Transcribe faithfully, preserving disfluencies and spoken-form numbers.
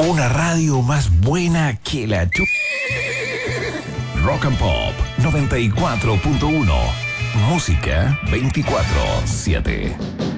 Una radio más buena que la chu... Rock and Pop noventa y cuatro punto uno. Música veinticuatro siete.